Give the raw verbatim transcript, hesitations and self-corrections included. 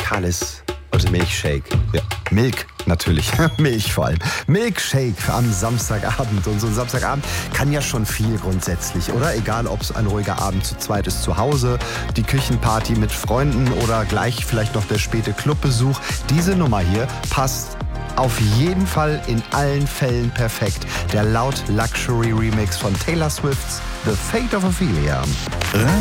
Kalis und Milkshake. Ja, Milk natürlich. Milch vor allem. Milkshake am Samstagabend. Und so ein Samstagabend kann ja schon viel grundsätzlich, oder? Egal, ob es ein ruhiger Abend zu zweit ist zu Hause, die Küchenparty mit Freunden oder gleich vielleicht noch der späte Clubbesuch. Diese Nummer hier passt auf jeden Fall in allen Fällen perfekt. Der Loud Luxury Remix von Taylor Swift's The Fate of Ophelia.